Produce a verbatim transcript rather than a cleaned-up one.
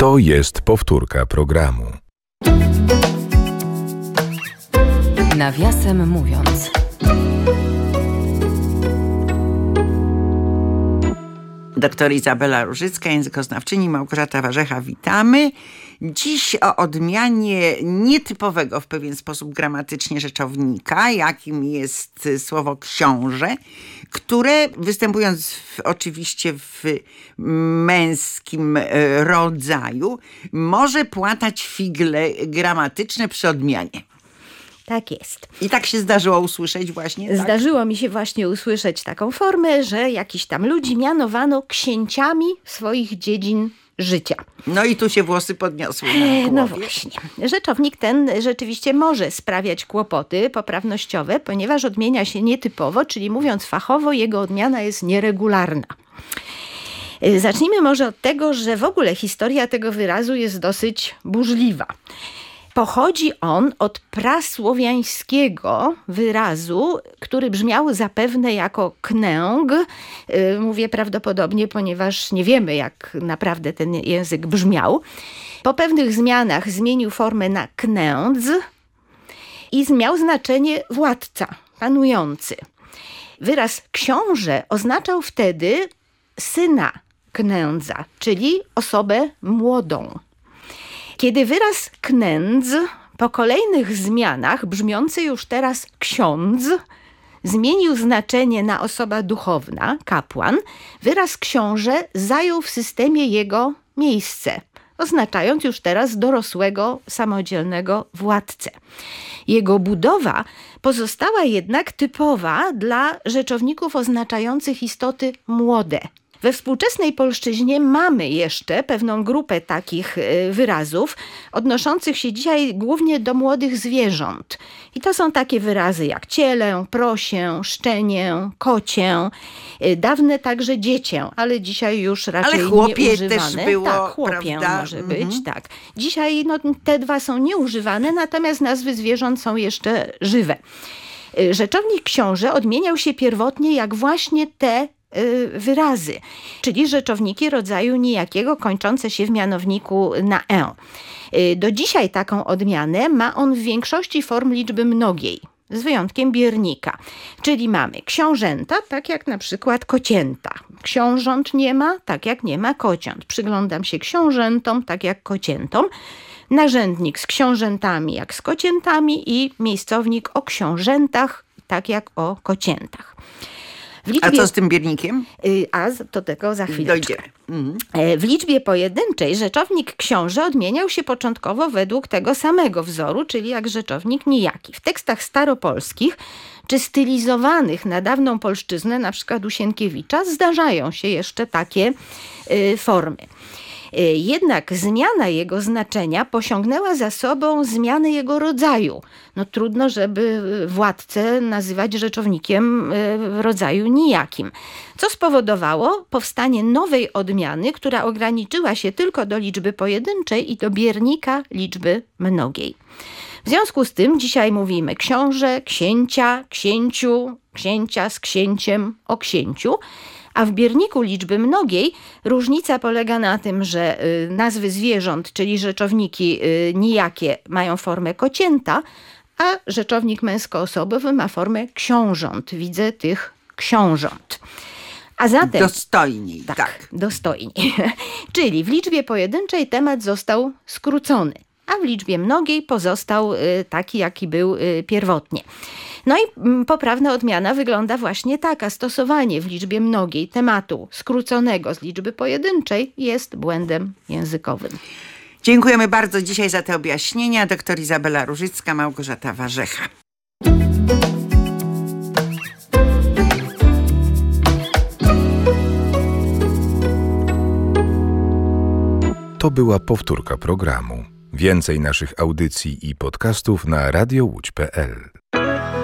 To jest powtórka programu. Nawiasem mówiąc. Doktor Izabela Różycka, językoznawczyni, Małgorzata Warzecha, witamy. Dziś o odmianie nietypowego w pewien sposób gramatycznie rzeczownika, jakim jest słowo książę, które występując w, oczywiście w męskim rodzaju, może płatać figle gramatyczne przy odmianie. Tak jest. I tak się zdarzyło usłyszeć właśnie? Tak? Zdarzyło mi się właśnie usłyszeć taką formę, że jakiś tam ludzi mianowano księciami swoich dziedzin życia. No i tu się włosy podniosły na głowie. No właśnie. Rzeczownik ten rzeczywiście może sprawiać kłopoty poprawnościowe, ponieważ odmienia się nietypowo, czyli mówiąc fachowo, jego odmiana jest nieregularna. Zacznijmy może od tego, że w ogóle historia tego wyrazu jest dosyć burzliwa. Pochodzi on od prasłowiańskiego wyrazu, który brzmiał zapewne jako knęg. Mówię prawdopodobnie, ponieważ nie wiemy, jak naprawdę ten język brzmiał. Po pewnych zmianach zmienił formę na knędz i miał znaczenie władca, panujący. Wyraz książę oznaczał wtedy syna knędza, czyli osobę młodą. Kiedy wyraz knędz po kolejnych zmianach, brzmiący już teraz ksiądz, zmienił znaczenie na osoba duchowna, kapłan, wyraz książę zajął w systemie jego miejsce, oznaczając już teraz dorosłego, samodzielnego władcę. Jego budowa pozostała jednak typowa dla rzeczowników oznaczających istoty młode. We współczesnej polszczyźnie mamy jeszcze pewną grupę takich wyrazów, odnoszących się dzisiaj głównie do młodych zwierząt. I to są takie wyrazy jak cielę, prosię, szczenię, kocię, dawne także dziecię, ale dzisiaj już raczej ale chłopie nieużywane. Też było, tak, chłopie prawda? może być, Mhm. tak. Dzisiaj no, te dwa są nieużywane, natomiast nazwy zwierząt są jeszcze żywe. Rzeczownik książę odmieniał się pierwotnie jak właśnie te wyrazy, czyli rzeczowniki rodzaju nijakiego kończące się w mianowniku na e. Do dzisiaj taką odmianę ma on w większości form liczby mnogiej, z wyjątkiem biernika. Czyli mamy książęta, tak jak na przykład kocięta. Książąt nie ma, tak jak nie ma kociąt. Przyglądam się książętom, tak jak kociętom. Narzędnik z książętami, jak z kociętami i miejscownik o książętach, tak jak o kociętach. Liczbie, A co z tym biernikiem? A do tego za chwileczkę. Dojdziemy. Mhm. W liczbie pojedynczej rzeczownik książę odmieniał się początkowo według tego samego wzoru, czyli jak rzeczownik nijaki. W tekstach staropolskich czy stylizowanych na dawną polszczyznę, na przykład u Sienkiewicza, zdarzają się jeszcze takie y, formy. Jednak zmiana jego znaczenia posiągnęła za sobą zmianę jego rodzaju. No trudno, żeby władcę nazywać rzeczownikiem rodzaju nijakim. Co spowodowało powstanie nowej odmiany, która ograniczyła się tylko do liczby pojedynczej i do biernika liczby mnogiej. W związku z tym dzisiaj mówimy książę, księcia, księciu, księcia z księciem, o księciu. A w bierniku liczby mnogiej różnica polega na tym, że y, nazwy zwierząt, czyli rzeczowniki y, nijakie mają formę kocięta, a rzeczownik męskoosobowy ma formę książąt. Widzę tych książąt. A zatem... Dostojniej, tak. tak. Dostojniej. Czyli w liczbie pojedynczej temat został skrócony, a w liczbie mnogiej pozostał y, taki, jaki był y, pierwotnie. No i poprawna odmiana wygląda właśnie tak, a stosowanie w liczbie mnogiej tematu skróconego z liczby pojedynczej jest błędem językowym. Dziękujemy bardzo dzisiaj za te objaśnienia. Doktor Izabela Różycka, Małgorzata Warzecha. To była powtórka programu. Więcej naszych audycji i podcastów na radio łódź kropka pe el.